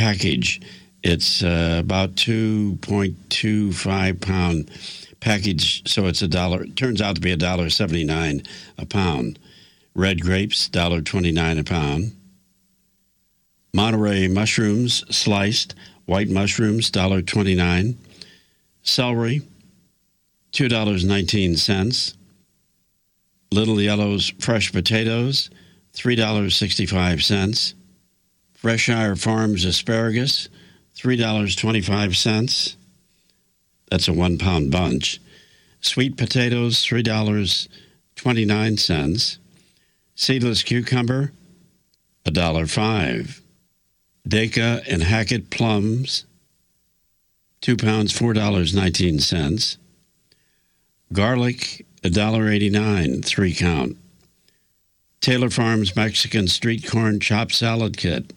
package. It's about 2.25 pound package, so it's $1. It turns out to be $1.79 a pound. Red grapes, $1.29 a pound. Monterey mushrooms, sliced, white mushrooms, $1.29. Celery, $2.19. Little Yellow's fresh potatoes, $3.65. Freshire Farms asparagus, $3.25. That's a 1 pound bunch. Sweet potatoes, $3.29. Seedless cucumber, $1.05. Deka and Hackett plums, 2 pounds, $4.19. Garlic, $1.89, 3 count. Taylor Farms Mexican street corn chopped salad kit,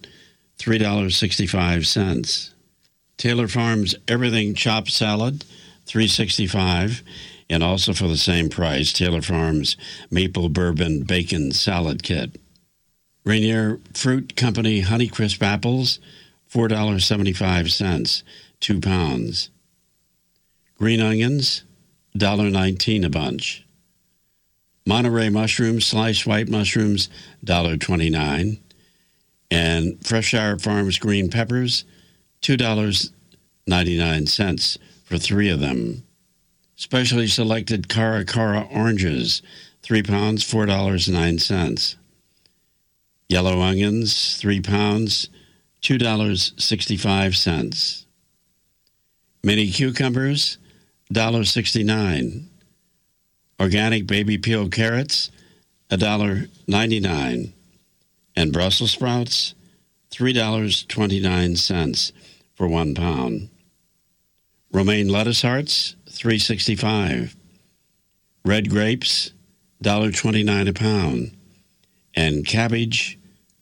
$3.65. Taylor Farms everything chopped salad, $3.65, and also for the same price, Taylor Farms maple bourbon bacon salad kit. Rainier Fruit Company Honeycrisp apples, $4.75, 2 pounds. Green onions, $1.19 a bunch. Monterey mushrooms, sliced white mushrooms, $1.29. And Freshire Farms green peppers, $2.99 for 3 of them. Specially selected Cara Cara oranges, 3 pounds, $4.09. Yellow onions, 3 pounds, $2.65. Mini cucumbers, $1.69. Organic baby peel carrots, $1.99. And Brussels sprouts, $3.29 for 1 pound. Romaine lettuce hearts, $3.65. Red grapes, $1.29 a pound. And cabbage,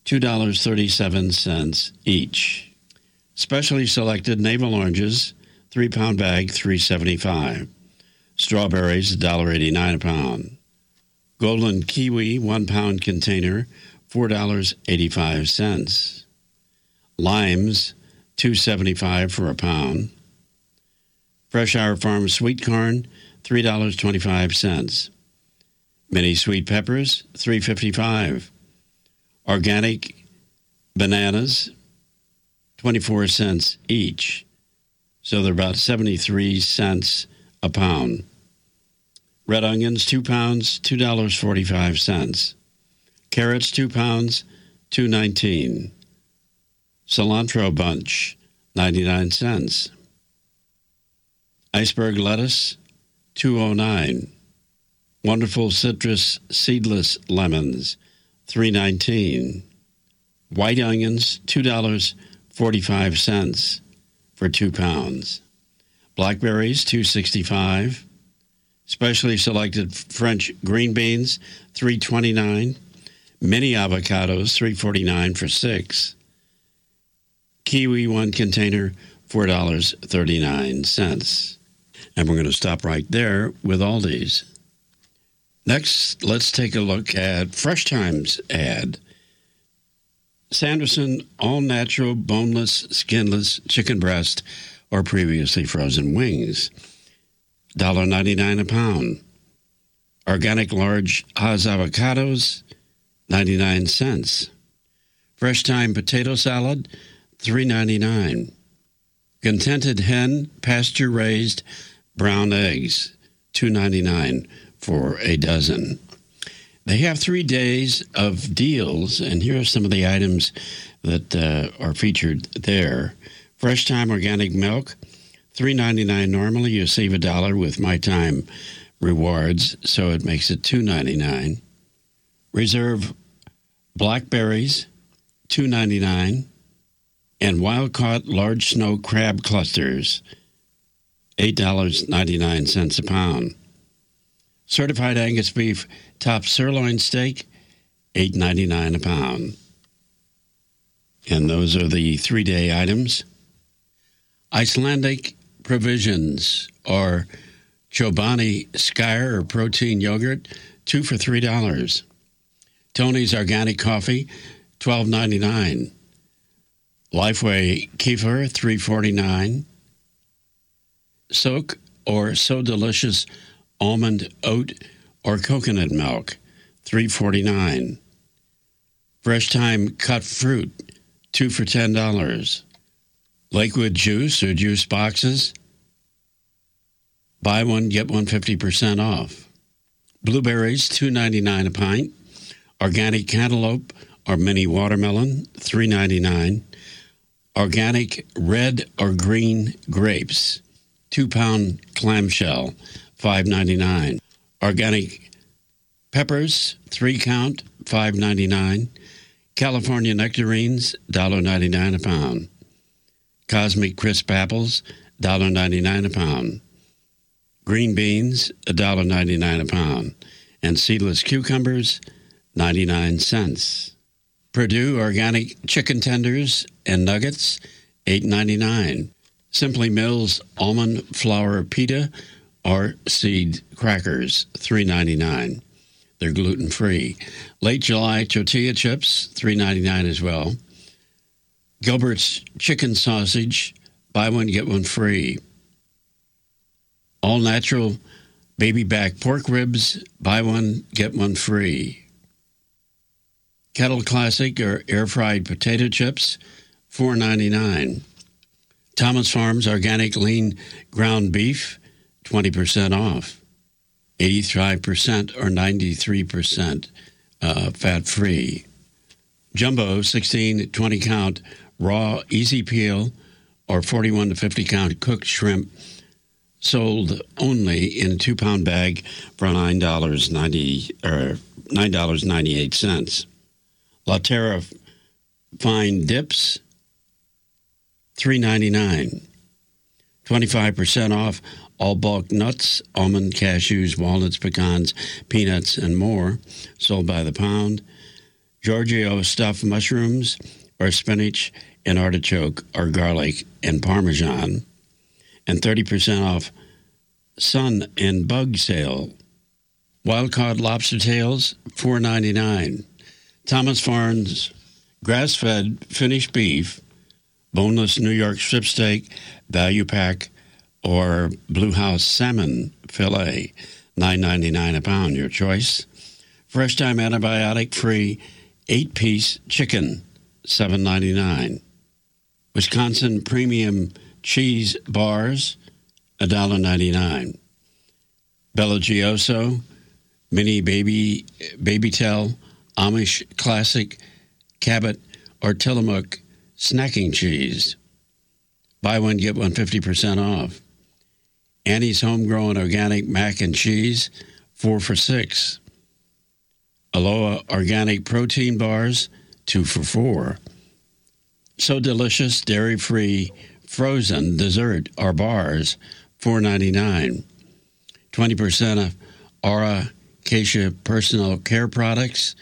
$2.37 each. Specially selected navel oranges, 3 pound bag, $3.75. Strawberries, $1.89 a pound. Golden kiwi, 1 pound container, $4.85. Limes, $2.75 for a pound. Freshire Farm sweet corn, $3.25. Mini sweet peppers, $3.55. Organic bananas, 24 cents each. So they're about 73 cents a pound. Red onions, 2 pounds, $2.45. Carrots, 2 pounds, $2.19. Cilantro bunch, 99 cents. Iceberg lettuce, $2.09. Wonderful citrus seedless lemons, $3.19. White onions, $2.45 for 2 pounds. Blackberries, $2.65. Specially selected French green beans, $3.29. Mini avocados, $3.49 for 6. Kiwi, 1 container, $4.39. And we're going to stop right there with Aldi's. Next, let's take a look at Fresh Time's ad. Sanderson all-natural, boneless, skinless chicken breast or previously frozen wings, $1.99 a pound. Organic large Hass avocados, 99 cents. Fresh Time potato salad, $3.99. Contented hen pasture-raised brown eggs, $2.99 for a dozen. They have 3 days of deals, and here are some of the items that are featured there. Fresh Time organic milk, $3.99 normally. You save $1 with My Time rewards, so it makes it $2.99. Reserve blackberries, $2.99. And wild-caught large snow crab clusters, $8.99 a pound. Certified Angus beef top sirloin steak, $8.99 a pound. And those are the 3-day items. Icelandic provisions or Chobani Skyr or protein yogurt, 2 for $3. Tony's organic coffee, $12.99. Lifeway kefir, $3.49. Soak or So Delicious almond, oat, or coconut milk, $3.49. Fresh Time cut fruit, 2 for $10. Lakewood juice or juice boxes, buy one, get one 50% off. Blueberries, $2.99 a pint. Organic cantaloupe or mini watermelon, $3.99. Organic red or green grapes, 2-pound clamshell, $5.99. Organic peppers, 3-count, $5.99. California nectarines, $1.99 a pound. Cosmic crisp apples, $1.99 a pound. Green beans, $1.99 a pound. And seedless cucumbers, 99 cents. Purdue organic chicken tenders and nuggets, $8.99. Simply Mills almond flour pita or seed crackers, $3.99. They're gluten-free. Late July tortilla chips, $3.99 as well. Gilbert's chicken sausage, buy one, get one free. All natural baby back pork ribs, buy one, get one free. Kettle Classic or air-fried potato chips, $4.99. Thomas Farms organic lean ground beef, 20% off. 85% or 93% fat-free. Jumbo 16 20 count raw easy peel or 41 to 50 count cooked shrimp sold only in a 2-pound bag for $9.98. La Terra fine dips, $3.99. 25% off all bulk nuts, almond, cashews, walnuts, pecans, peanuts, and more, sold by the pound. Giorgio stuffed mushrooms or spinach and artichoke or garlic and Parmesan. And 30% off sun and bug sale. Wild-caught lobster tails, $4.99. Thomas Farms grass-fed finished beef, boneless New York strip steak, value pack, or Blue House salmon fillet, $9.99 a pound, your choice. Fresh Time antibiotic-free 8-piece chicken, $7.99. Wisconsin premium cheese bars, $1.99. Bella Gioso mini Babytel Amish classic Cabot or Tillamook snacking cheese. Buy one, get one 50% off. Annie's homegrown organic mac and cheese, 4 for $6. Aloha organic protein bars, 2 for $4. So Delicious dairy-free frozen dessert or bars, $4.99. 20% of Aura Acacia personal care products,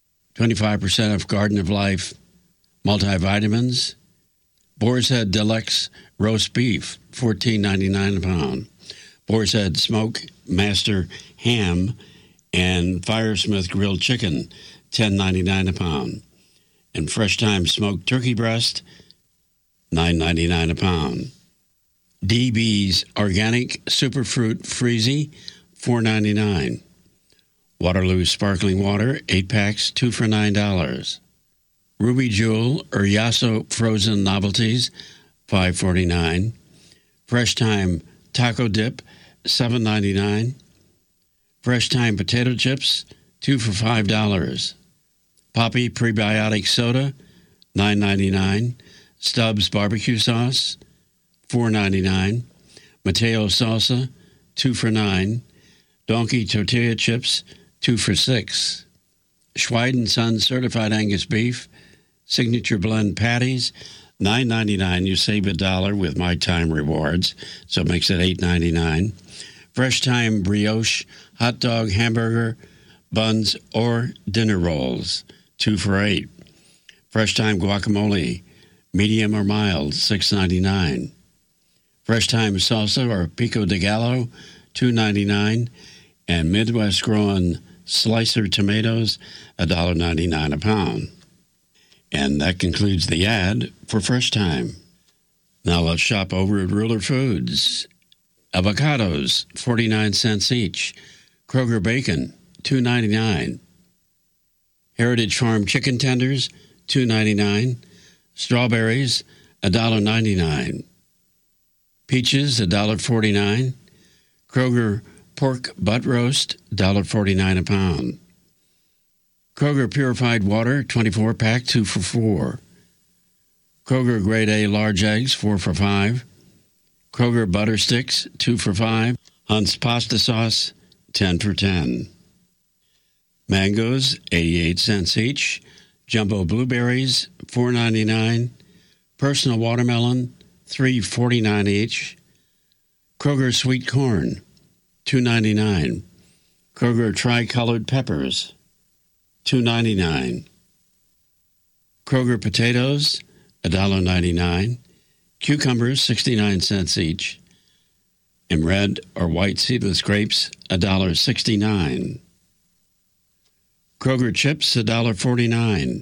25% of Garden of Life multivitamins. Boar's Head Deluxe roast beef, $14.99 a pound. Boar's Head Smoke Master ham and Firesmith grilled chicken, $10.99 a pound. And Fresh Time smoked turkey breast, $9.99 a pound. DB's Organic Superfruit Freezy, $4.99. Waterloo Sparkling Water, 8 packs, 2 for $9. Ruby Jewel or Yasso Frozen Novelties, $5.49. Fresh Time Taco Dip, $7.99. Fresh Time Potato Chips, 2 for $5. Poppy Prebiotic Soda, $9.99. Stubbs Barbecue Sauce, $4.99. Mateo Salsa, 2 for $9. Donkey Tortilla Chips, 2 for $6. Schweid & Son Certified Angus Beef, Signature Blend Patties, $9.99. You save $1 with My Time Rewards, so it makes it $8.99. Fresh Time Brioche Hot Dog Hamburger Buns or Dinner Rolls, 2 for $8. Fresh Time Guacamole, medium or mild, $6.99. Fresh Time Salsa or Pico de Gallo, $2.99. And Midwest Grown Slicer Tomatoes, $1.99 a pound. And that concludes the ad for Fresh Time. Now let's shop over at Ruler Foods. Avocados, 49 cents each. Kroger bacon, $2.99. Heritage Farm chicken tenders, $2.99. Strawberries, $1.99. Peaches, $1.49. Kroger pork butt roast, $1.49 a pound. Kroger purified water, 24-pack, 2 for $4. Kroger grade A large eggs, 4 for $5. Kroger butter sticks, 2 for $5. Hunt's pasta sauce, 10 for $10. Mangoes, 88 cents each. Jumbo blueberries, $4.99. Personal watermelon, $3.49 each. Kroger sweet corn, $2.99. Kroger tri-colored peppers, $2.99. Kroger potatoes, $1.99. Cucumbers, 69 cents each. And red or white seedless grapes, $1.69. Kroger chips, $1.49.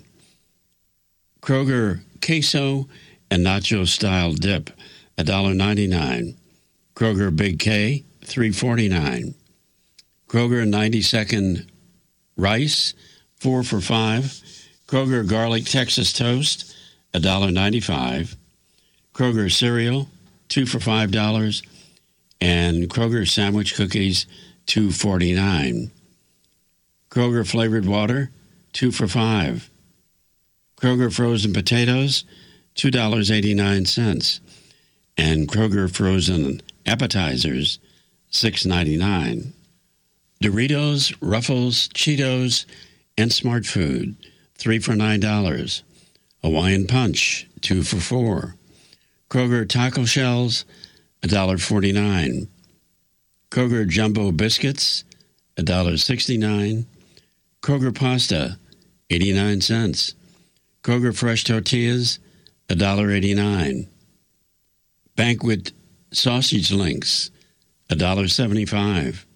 Kroger queso and nacho-style dip, $1.99. Kroger Big K, $3.49. Kroger 90-second rice, 4 for $5. Kroger garlic Texas toast, $1.95. Kroger cereal, 2 for $5. And Kroger sandwich cookies, $2.49. Kroger flavored water, 2 for $5. Kroger frozen potatoes, $2.89. And Kroger frozen appetizers, $6.99. Doritos, Ruffles, Cheetos, and Smart Food, 3 for $9. Hawaiian Punch, 2 for $4. Kroger taco shells, $1.49. Kroger jumbo biscuits, $1.69. Kroger pasta, 89 cents. Kroger fresh tortillas, $1.89. Banquet sausage links, $1.75.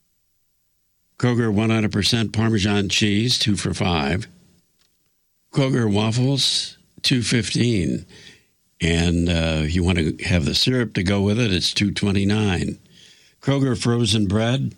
Kroger 100% Parmesan cheese, 2 for $5. Kroger waffles, $2.15. And if you want to have the syrup to go with it, it's $2.29. Kroger frozen bread,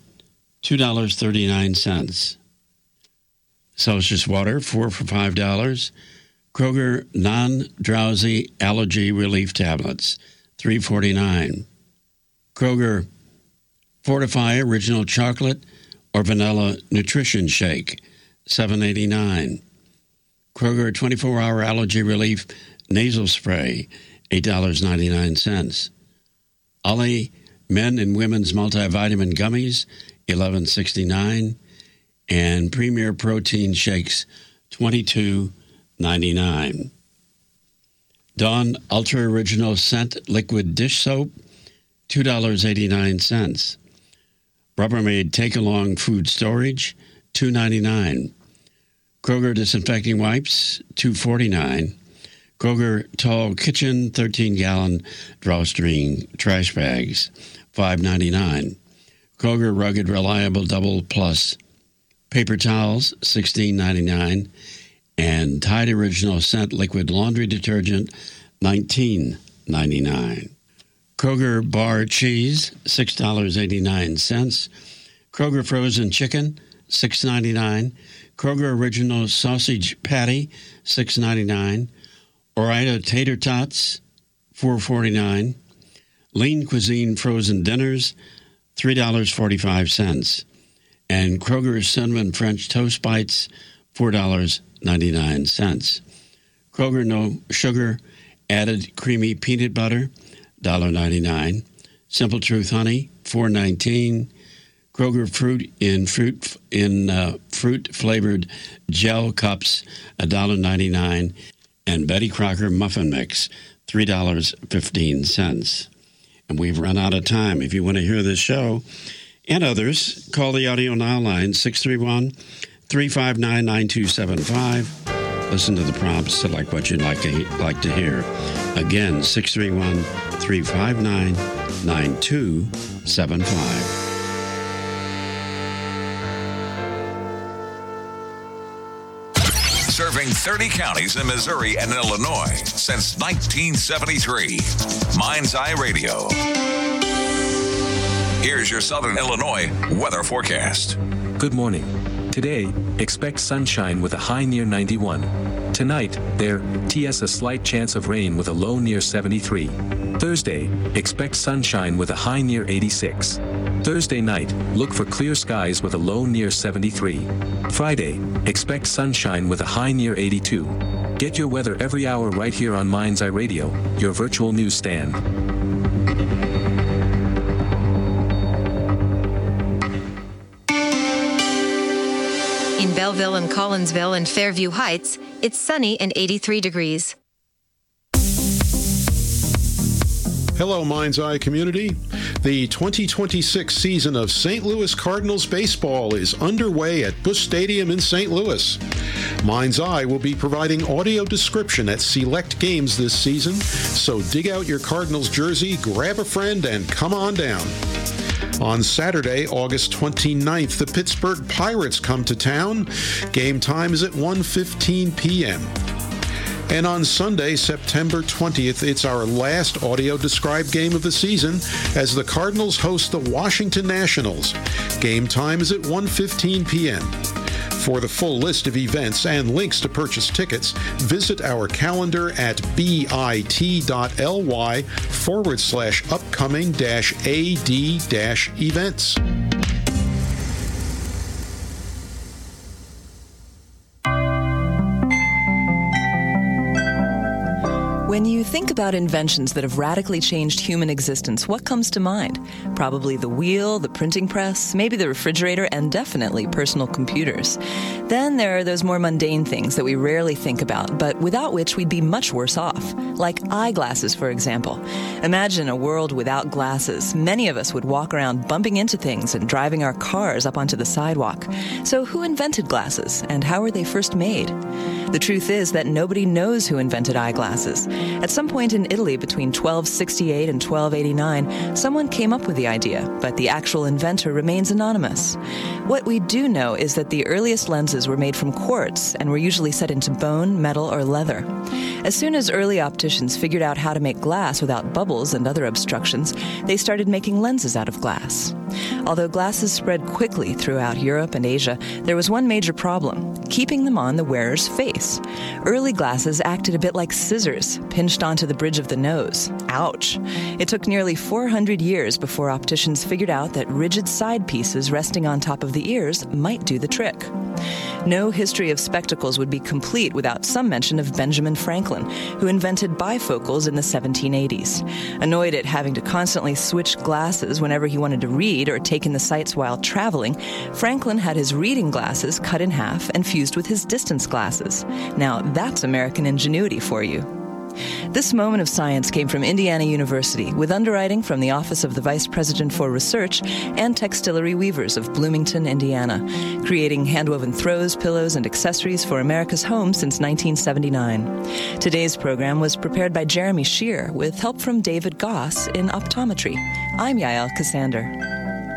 $2.39. Celsius water, 4 for $5. Kroger non-drowsy allergy relief tablets, $3.49. Kroger Fortify original chocolate or vanilla nutrition shake, $7.89. Kroger 24-hour allergy relief nasal spray, $8.99. Ollie men and women's multivitamin gummies, $11.69. And Premier Protein Shakes, $22.99. Dawn Ultra Original Scent Liquid Dish Soap, $2.89. Rubbermaid Take-Along Food Storage, $2.99. Kroger Disinfecting Wipes, $2.49. Kroger Tall Kitchen 13-gallon drawstring trash bags, $5.99. Kroger Rugged Reliable Double Plus paper towels, $16.99. And Tide Original Scent Liquid Laundry Detergent, $19.99. Kroger Bar Cheese, $6.89. Kroger Frozen Chicken, $6.99. Kroger Original Sausage Patty, $6.99. Ore-Ida Tater Tots, $4.49. Lean Cuisine Frozen Dinners, $3.45. And Kroger Cinnamon French Toast Bites, $4.99. Kroger No Sugar Added Creamy Peanut Butter, $1.99. Simple Truth Honey, $4.19. Kroger fruit flavored gel cups, $1.99. And Betty Crocker Muffin Mix, $3.15. And we've run out of time. If you want to hear this show and others, call the Audio Now line, 631-359-9275. Listen to the prompts, select what you'd like to hear. Again, 631-359-9275. Serving 30 counties in Missouri and Illinois since 1973. Mind's Eye Radio. Here's your Southern Illinois weather forecast. Good morning. Today, expect sunshine with a high near 91. Tonight, there, TS a slight chance of rain with a low near 73. Thursday, expect sunshine with a high near 86. Thursday night, look for clear skies with a low near 73. Friday, expect sunshine with a high near 82. Get your weather every hour right here on Mind's Eye Radio, your virtual newsstand. In Belleville and Collinsville and Fairview Heights, it's sunny and 83 degrees. Hello, Mind's Eye community. The 2026 season of St. Louis Cardinals baseball is underway at Busch Stadium in St. Louis. Mind's Eye will be providing audio description at select games this season, so dig out your Cardinals jersey, grab a friend, and come on down. On Saturday, August 29th, the Pittsburgh Pirates come to town. Game time is at 1:15 p.m. And on Sunday, September 20th, it's our last audio-described game of the season as the Cardinals host the Washington Nationals. Game time is at 1:15 p.m. For the full list of events and links to purchase tickets, visit our calendar at bit.ly/upcoming-ad-events. When you think about inventions that have radically changed human existence, what comes to mind? Probably the wheel, the printing press, maybe the refrigerator, and definitely personal computers. Then there are those more mundane things that we rarely think about, but without which we'd be much worse off. Like eyeglasses, for example. Imagine a world without glasses. Many of us would walk around bumping into things and driving our cars up onto the sidewalk. So who invented glasses, and how were they first made? The truth is that nobody knows who invented eyeglasses. At some point in Italy between 1268 and 1289, someone came up with the idea, but the actual inventor remains anonymous. What we do know is that the earliest lenses were made from quartz and were usually set into bone, metal, or leather. As soon as early opticians figured out how to make glass without bubbles and other obstructions, they started making lenses out of glass. Although glasses spread quickly throughout Europe and Asia, there was one major problem: keeping them on the wearer's face. Early glasses acted a bit like scissors, pinched onto the bridge of the nose. Ouch! It took nearly 400 years before opticians figured out that rigid side pieces resting on top of the ears might do the trick. No history of spectacles would be complete without some mention of Benjamin Franklin, who invented bifocals in the 1780s. Annoyed at having to constantly switch glasses whenever he wanted to read or take in the sights while traveling, Franklin had his reading glasses cut in half and fused with his distance glasses. Now that's American ingenuity for you. This moment of science came from Indiana University, with underwriting from the Office of the Vice President for Research and Textillery Weavers of Bloomington, Indiana, creating hand-woven throws, pillows, and accessories for America's home since 1979. Today's program was prepared by Jeremy Shear, with help from David Goss in optometry. I'm Yael Cassander.